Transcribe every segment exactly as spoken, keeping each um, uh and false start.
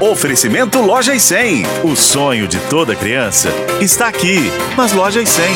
Oferecimento Lojas cem. O sonho de toda criança está aqui nas Lojas cem.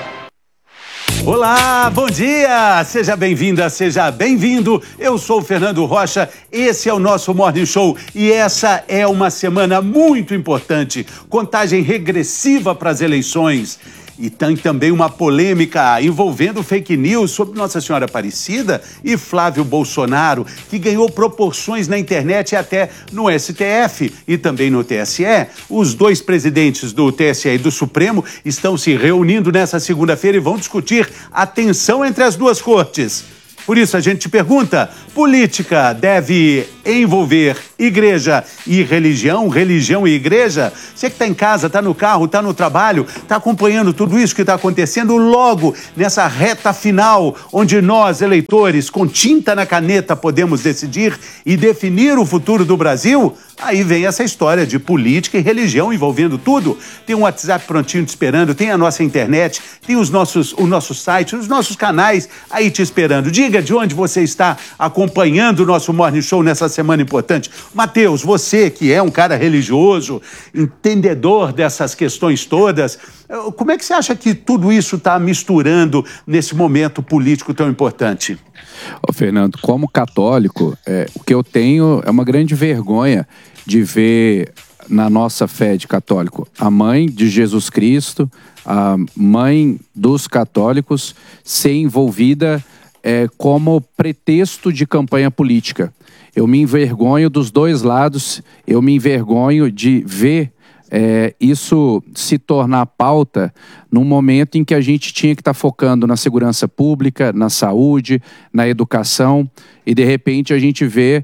Olá, bom dia! Seja bem-vinda, seja bem-vindo. Eu sou o Fernando Rocha, esse é o nosso Morning Show e essa é uma semana muito importante. Contagem regressiva para as eleições. E tem também uma polêmica envolvendo fake news sobre Nossa Senhora Aparecida e Flávio Bolsonaro, que ganhou proporções na internet e até no S T F e também no T S E. Os dois presidentes do T S E e do Supremo estão se reunindo nessa segunda-feira e vão discutir a tensão entre as duas cortes. Por isso a gente te pergunta, política deve envolver igreja e religião, religião e igreja? Você que está em casa, está no carro, está no trabalho, está acompanhando tudo isso que está acontecendo logo nessa reta final, onde nós, eleitores, com tinta na caneta, podemos decidir e definir o futuro do Brasil? Aí vem essa história de política e religião envolvendo tudo. Tem um WhatsApp prontinho te esperando, tem a nossa internet, tem os nossos, o nosso site, os nossos canais aí te esperando. Diga de onde você está acompanhando o nosso Morning Show nessa semana importante. Mateus, você que é um cara religioso, entendedor dessas questões todas, como é que você acha que tudo isso está misturando nesse momento político tão importante? Ô Fernando, como católico, é, o que eu tenho é uma grande vergonha de ver na nossa fé de católico a mãe de Jesus Cristo, a mãe dos católicos, ser envolvida é, como pretexto de campanha política. Eu me envergonho dos dois lados, eu me envergonho de ver É, isso se tornar pauta num momento em que a gente tinha que estar tá focando na segurança pública, na saúde, na educação, e de repente a gente vê,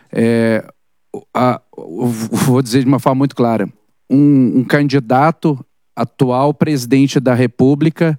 é, a, vou dizer de uma forma muito clara, um, um candidato atual presidente da República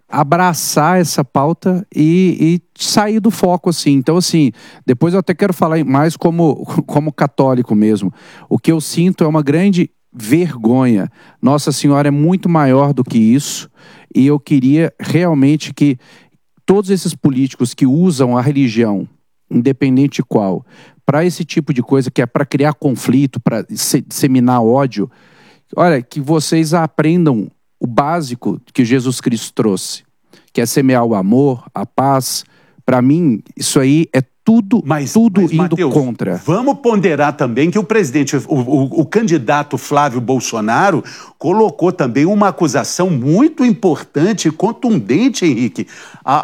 abraçar essa pauta e, e sair do foco, assim. Então, assim, depois eu até quero falar mais como, como católico mesmo. O que eu sinto é uma grande vergonha. Nossa Senhora é muito maior do que isso e eu queria realmente que todos esses políticos que usam a religião, independente de qual, para esse tipo de coisa que é para criar conflito, para disseminar ódio, olha, que vocês aprendam o básico que Jesus Cristo trouxe, que é semear o amor, a paz. Para mim, isso aí é tudo, mas, tudo mas, indo Mateus, contra. Vamos ponderar também que o presidente, o, o, o candidato Flávio Bolsonaro colocou também uma acusação muito importante e contundente, Henrique, a,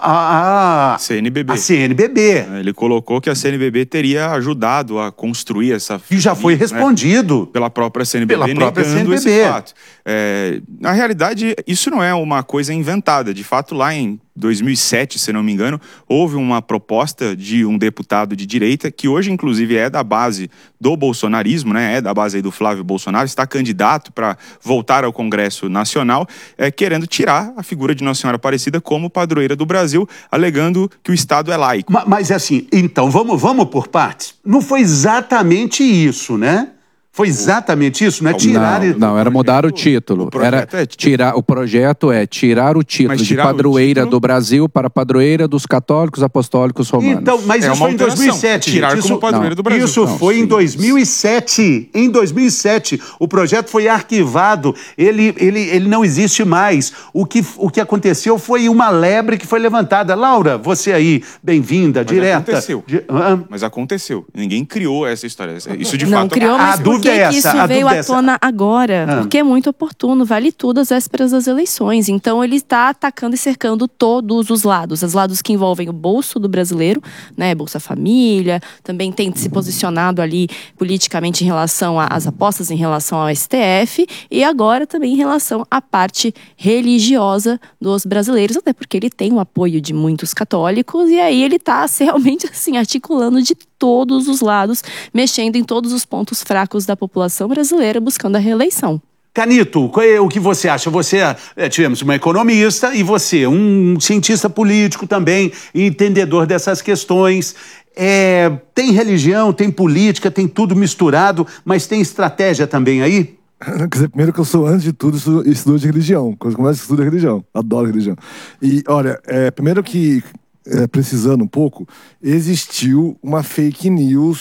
a, a C N B B. A C N B B. Ele colocou que a C N B B teria ajudado a construir essa... E já foi respondido. Né, pela própria C N B B, pela própria negando C N B B. esse fato. É, na realidade, isso não é uma coisa inventada. De fato, lá em dois mil e sete, se não me engano, houve uma proposta de um deputado de direita, que hoje, inclusive, é da base do bolsonarismo, né? É da base aí do Flávio Bolsonaro, está candidato para voltar ao Congresso Nacional, é, querendo tirar a figura de Nossa Senhora Aparecida como padroeira do Brasil, alegando que o Estado é laico. Mas, mas assim, então, vamos, vamos por partes? Não foi exatamente isso, né? Foi exatamente isso, não é tirar... Não, não era mudar o título. O era é tirar, o projeto é tirar o título de padroeira título... do Brasil para padroeira dos católicos apostólicos romanos. Então, mas é isso foi em dois mil e sete. Tirar isso, como padroeira não, do Brasil. Isso não, foi sim, em dois mil e sete. Em dois mil e sete. O projeto foi arquivado. Ele, ele, ele não existe mais. O que, o que aconteceu foi uma lebre que foi levantada. Laura, você aí, bem-vinda, direta. Aconteceu. Di... Ah. Mas aconteceu. Ninguém criou essa história. Isso de não fato... criou, mas a dúvida por que, é que essa, isso a veio à essa. tona agora? Ah. Porque é muito oportuno, vale tudo às vésperas das eleições. Então ele está atacando e cercando todos os lados. Os lados que envolvem o bolso do brasileiro, né, Bolsa Família, também tem se posicionado ali politicamente em relação às apostas, em relação ao S T F, e agora também em relação à parte religiosa dos brasileiros, até porque ele tem o apoio de muitos católicos, e aí ele está realmente assim, articulando de todos os lados, mexendo em todos os pontos fracos da população brasileira, buscando a reeleição. Canito, o que você acha? Você, é, tivemos uma economista e você, um cientista político também, entendedor dessas questões. É, tem religião, tem política, tem tudo misturado, mas tem estratégia também aí? Quer dizer, primeiro que eu sou, antes de tudo, estudante de religião. Quando eu começo a estudar religião, adoro religião. E, olha, é, primeiro que... É, precisando um pouco, existiu uma fake news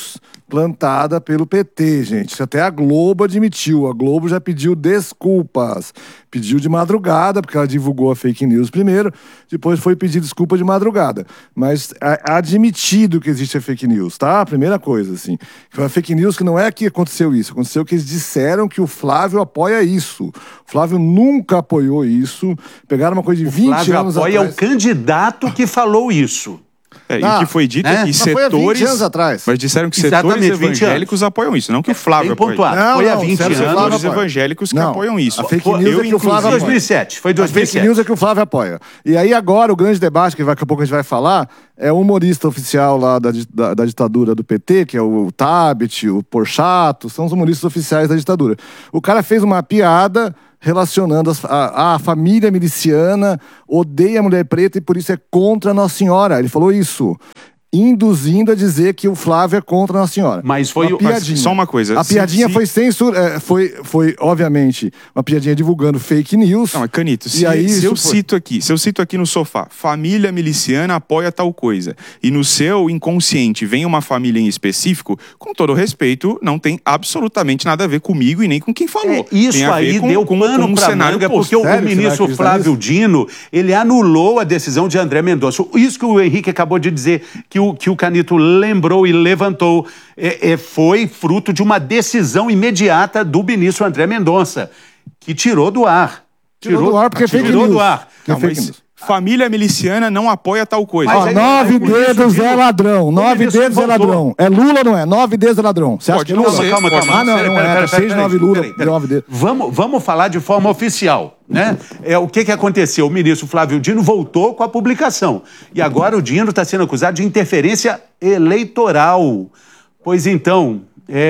plantada pelo P T, gente. Até a Globo admitiu. A Globo já pediu desculpas. Pediu de madrugada, porque ela divulgou a fake news primeiro, depois foi pedir desculpa de madrugada. Mas é admitido que existe a fake news, tá? A primeira coisa, assim. Foi uma fake news que não é que aconteceu isso, aconteceu que eles disseram que o Flávio apoia isso. O Flávio nunca apoiou isso. Pegaram uma coisa de vinte anos atrás. O Flávio apoia o candidato que falou isso. É, Ah, e o que foi dito né? é que Mas foi há setores... vinte anos atrás. Mas disseram que Exatamente, setores vinte evangélicos apoiam isso, não que o Flávio Bem apoia. pontuado. Não, Foi há não, vinte sério, anos. Flávio Setores apoia. evangélicos que Não, apoiam isso. a fake Pô, news eu, é que o Flávio Foi inclusive, apoia. dois mil e sete. Foi A fake dois mil e sete. news é que o Flávio apoia. E aí agora o grande debate, que daqui a pouco a gente vai falar, é o humorista oficial lá da, da, da ditadura do P T, que é o Tabet, o Porchato, são os humoristas oficiais da ditadura. O cara fez uma piada relacionando as, a, a família miliciana, odeia a mulher preta e por isso é contra Nossa Senhora. Ele falou isso, induzindo a dizer que o Flávio é contra Nossa Senhora. Mas foi uma o- piadinha. Só uma coisa, A se- piadinha se- foi censura, é, foi, foi obviamente uma piadinha divulgando fake news. Não, mas Canito, se, E aí se eu isso foi- cito aqui, se eu cito aqui no sofá, família miliciana apoia tal coisa, e no seu inconsciente vem uma família em específico, com todo respeito, não tem absolutamente nada a ver comigo e nem com quem falou. É, isso Tem a ver aí com, deu com, pano com um pra cenário manga, posto. porque o, Sério o que você vai ministro acreditar Flávio nisso? Dino, ele anulou a decisão de André Mendonça. Isso que o Henrique acabou de dizer, que o, que o Canito lembrou e levantou, é, é, foi fruto de uma decisão imediata do ministro André Mendonça, que tirou do ar. Tirou do ar porque é fake tirou news. do ar. Que é Não, fake mas news. família miliciana não apoia tal coisa. Mas Ó, aí- nove aí o ministro dedos Dino- é ladrão. o Nove ministro dedos é voltou. ladrão. É Lula ou não é? Nove dedos é ladrão. Você acha Pode que é não Lula? ser, Calma, calma, calma. Ah, não, Pera, não pera, é. pera, Seis, pera, nove pera, Lula. pera, pera. Nove dedos. Vamos, vamos falar de forma oficial, né? É, o que, que aconteceu? O ministro Flávio Dino voltou com a publicação. E agora o Dino está sendo acusado de interferência eleitoral. Pois então,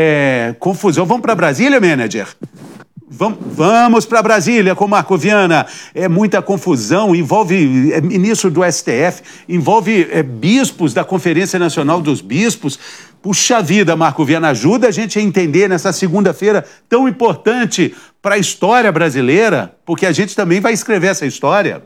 é, confusão. Vamos para Brasília, manager? Vamos, vamos para Brasília com Marco Viana. É muita confusão, envolve é, ministro do S T F, envolve é, bispos da Conferência Nacional dos Bispos. Puxa vida, Marco Viana, ajuda a gente a entender nessa segunda-feira tão importante para a história brasileira, porque a gente também vai escrever essa história.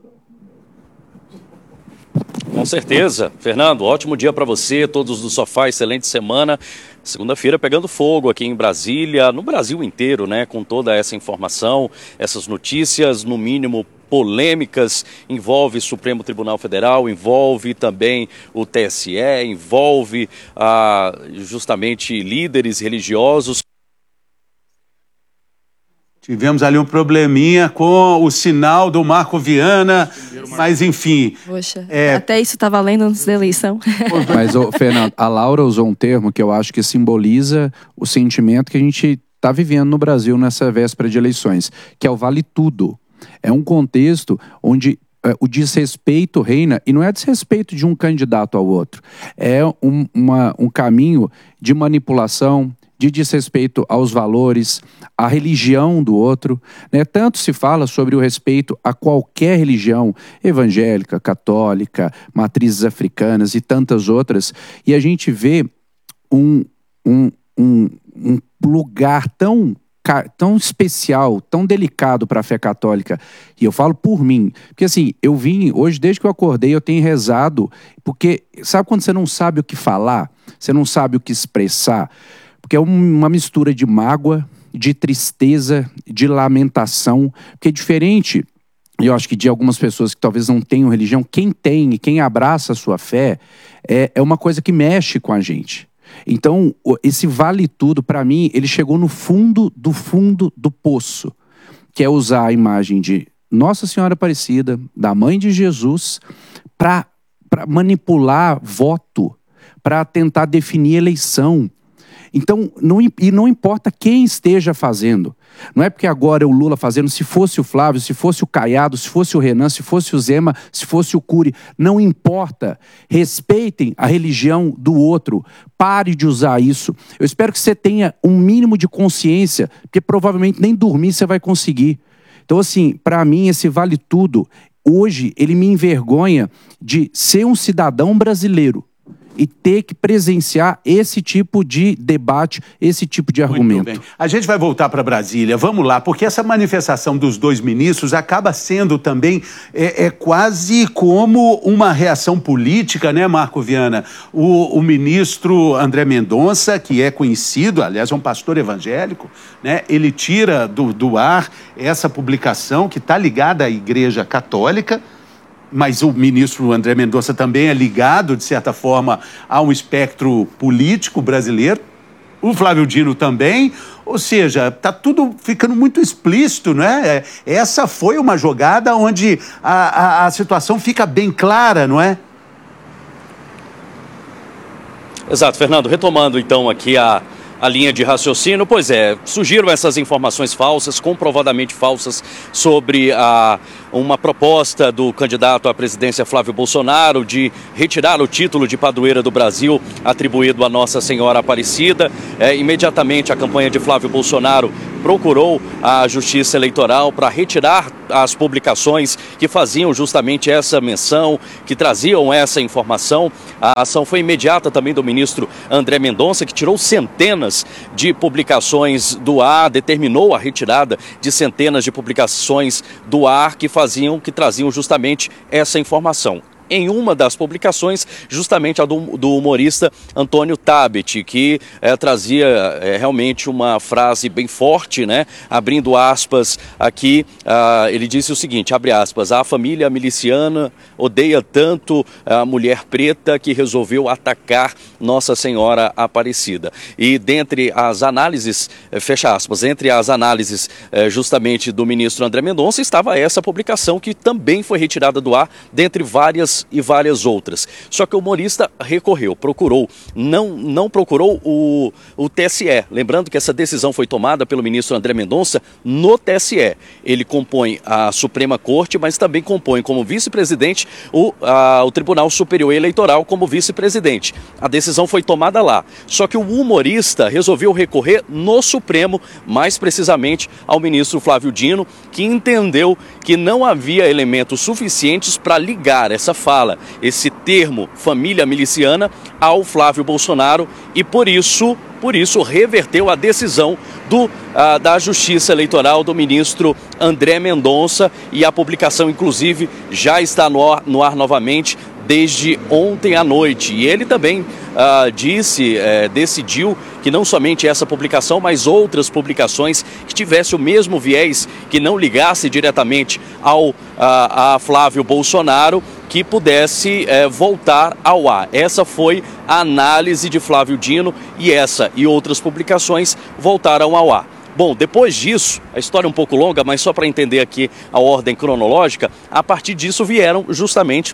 Com certeza. Fernando, ótimo dia para você, todos do Sofá, excelente semana. Segunda-feira pegando fogo aqui em Brasília, no Brasil inteiro, né? Com toda essa informação, essas notícias, no mínimo polêmicas, envolve Supremo Tribunal Federal, envolve também o T S E, envolve ah, justamente líderes religiosos. Tivemos ali um probleminha com o sinal do Marco Viana, mas enfim. Poxa, É. até isso tá valendo antes da eleição. Mas, ô, Fernando, a Laura usou um termo que eu acho que simboliza o sentimento que a gente está vivendo no Brasil nessa véspera de eleições, que é o vale tudo. É um contexto onde é, o desrespeito reina, e não é desrespeito de um candidato ao outro, é um, uma, um caminho de manipulação, de desrespeito aos valores, à religião do outro, né? Tanto se fala sobre o respeito a qualquer religião, evangélica, católica, matrizes africanas e tantas outras, e a gente vê um, um, um, um lugar tão, tão especial, tão delicado para a fé católica, e eu falo por mim, porque assim, eu vim, hoje desde que eu acordei, eu tenho rezado, porque sabe quando você não sabe o que falar, você não sabe o que expressar, porque é uma mistura de mágoa, de tristeza, de lamentação, porque é diferente, eu acho que de algumas pessoas que talvez não tenham religião, quem tem e quem abraça a sua fé, é, é uma coisa que mexe com a gente. Então, esse vale tudo, para mim, ele chegou no fundo do fundo do poço, que é usar a imagem de Nossa Senhora Aparecida, da Mãe de Jesus, para manipular voto, para tentar definir eleição. Então, não, e não importa quem esteja fazendo. Não é porque agora é o Lula fazendo, se fosse o Flávio, se fosse o Caiado, se fosse o Renan, se fosse o Zema, se fosse o Cury. Não importa. Respeitem a religião do outro. Pare de usar isso. Eu espero que você tenha um mínimo de consciência, porque provavelmente nem dormir você vai conseguir. Então, assim, para mim, esse vale tudo. Hoje, ele me envergonha de ser um cidadão brasileiro e ter que presenciar esse tipo de debate, esse tipo de argumento. Muito bem. A gente vai voltar para Brasília, vamos lá, porque essa manifestação dos dois ministros acaba sendo também é, é quase como uma reação política, né, Marco Viana? O, o ministro André Mendonça, que é conhecido, aliás, é um pastor evangélico, né, ele tira do, do ar essa publicação que está ligada à Igreja Católica, mas o ministro André Mendonça também é ligado, de certa forma, a um espectro político brasileiro. O Flávio Dino também. Ou seja, está tudo ficando muito explícito, né? Essa foi uma jogada onde a, a, a situação fica bem clara, não é? Exato, Fernando. Retomando, então, aqui a... a linha de raciocínio, pois é, surgiram essas informações falsas, comprovadamente falsas, sobre a, uma proposta do candidato à presidência Flávio Bolsonaro de retirar o título de padroeira do Brasil atribuído a Nossa Senhora Aparecida. É, imediatamente a campanha de Flávio Bolsonaro procurou a Justiça Eleitoral para retirar as publicações que faziam justamente essa menção, que traziam essa informação. A ação foi imediata também do ministro André Mendonça, que tirou centenas de publicações do ar, determinou a retirada de centenas de publicações do ar que faziam, que traziam justamente essa informação. Em uma das publicações, justamente a do, do humorista Antônio Tabet, que é, trazia é, realmente uma frase bem forte, né? Abrindo aspas aqui, uh, ele disse o seguinte, abre aspas, a família miliciana odeia tanto a mulher preta que resolveu atacar Nossa Senhora Aparecida. E dentre as análises, fecha aspas, entre as análises é, justamente do ministro André Mendonça, estava essa publicação que também foi retirada do ar, dentre várias e várias outras. Só que o humorista recorreu, procurou, não, não procurou o, o T S E. Lembrando que essa decisão foi tomada pelo ministro André Mendonça no T S E. Ele compõe a Suprema Corte, mas também compõe como vice-presidente o, a, o Tribunal Superior Eleitoral como vice-presidente. A decisão foi tomada lá. Só que o humorista resolveu recorrer no Supremo, mais precisamente ao ministro Flávio Dino, que entendeu que não havia elementos suficientes para ligar essa fala, esse termo família miliciana ao Flávio Bolsonaro e por isso, por isso reverteu a decisão do, ah, da Justiça Eleitoral do ministro André Mendonça e a publicação inclusive já está no ar, no ar novamente desde ontem à noite. E ele também uh, disse, eh, decidiu que não somente essa publicação, mas outras publicações que tivessem o mesmo viés, que não ligasse diretamente ao, a, a Flávio Bolsonaro, que pudesse eh, voltar ao ar. Essa foi a análise de Flávio Dino e essa e outras publicações voltaram ao ar. Bom, depois disso, a história é um pouco longa, mas só para entender aqui a ordem cronológica, a partir disso vieram justamente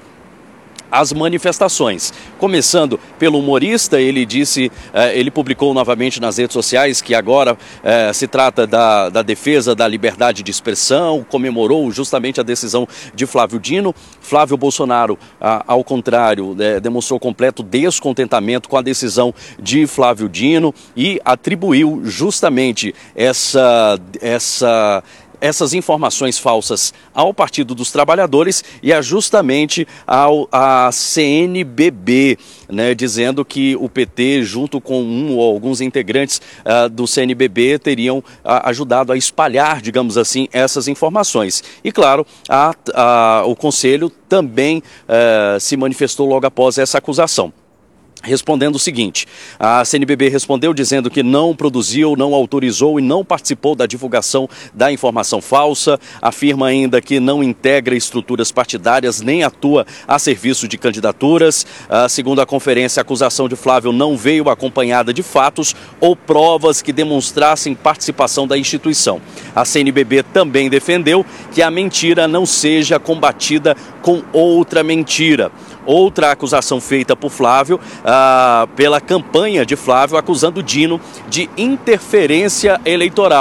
as manifestações. Começando pelo humorista, ele disse, eh, ele publicou novamente nas redes sociais que agora eh, se trata da, da defesa da liberdade de expressão, comemorou justamente a decisão de Flávio Dino. Flávio Bolsonaro, ah, ao contrário, eh, demonstrou completo descontentamento com a decisão de Flávio Dino e atribuiu justamente essa... essa essas informações falsas ao Partido dos Trabalhadores e a justamente ao a C N B B, né, dizendo que o P T, junto com um ou alguns integrantes uh, do C N B B, teriam uh, ajudado a espalhar, digamos assim, essas informações. E, claro, a, a, o Conselho também uh, se manifestou logo após essa acusação, respondendo o seguinte, a C N B B respondeu dizendo que não produziu, não autorizou e não participou da divulgação da informação falsa, afirma ainda que não integra estruturas partidárias nem atua a serviço de candidaturas. Ah, segundo a conferência, a acusação de Flávio não veio acompanhada de fatos ou provas que demonstrassem participação da instituição. A C N B B também defendeu que a mentira não seja combatida com outra mentira. Outra acusação feita por Flávio, ah, pela campanha de Flávio, acusando Dino de interferência eleitoral,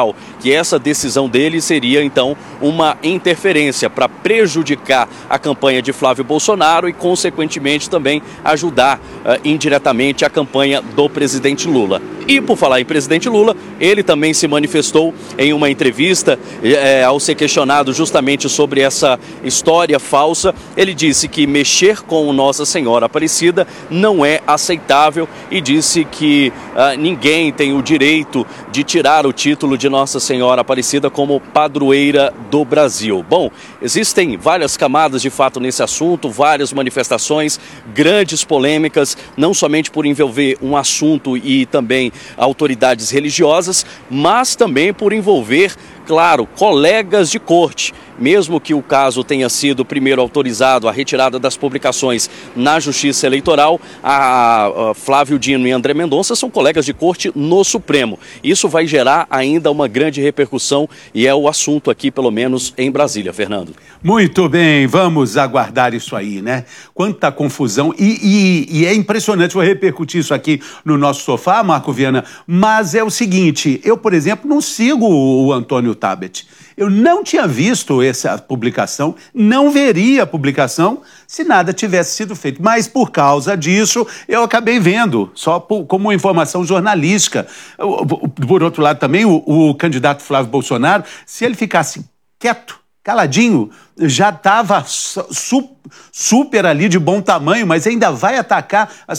que essa decisão dele seria então uma interferência para prejudicar a campanha de Flávio Bolsonaro e, consequentemente, também ajudar uh, indiretamente a campanha do presidente Lula. E por falar em presidente Lula, ele também se manifestou em uma entrevista é, ao ser questionado justamente sobre essa história falsa. Ele disse que mexer com Nossa Senhora Aparecida não é aceitável e disse que uh, ninguém tem o direito de tirar o título de Nossa Senhora Aparecida como padroeira do Brasil. Bom, existem várias camadas de fato nesse assunto, várias manifestações, grandes polêmicas, não somente por envolver um assunto e também autoridades religiosas, mas também por envolver, claro, colegas de corte. Mesmo que o caso tenha sido primeiro autorizado a retirada das publicações na Justiça Eleitoral, a, a Flávio Dino e André Mendonça são colegas de corte no Supremo. Isso vai gerar ainda uma grande repercussão e é o assunto aqui, pelo menos em Brasília, Fernando. Muito bem, vamos aguardar isso aí, né? Quanta confusão. E, e, e é impressionante, vou repercutir isso aqui no nosso sofá, Marco Viana, mas é o seguinte, eu, por exemplo, não sigo o Antônio Tabet. Eu não tinha visto essa publicação, não veria a publicação se nada tivesse sido feito. Mas, por causa disso, eu acabei vendo, só por, como informação jornalística. Por outro lado, também, o, o candidato Flávio Bolsonaro, se ele ficasse quieto, caladinho, já estava su super ali de bom tamanho, mas ainda vai atacar as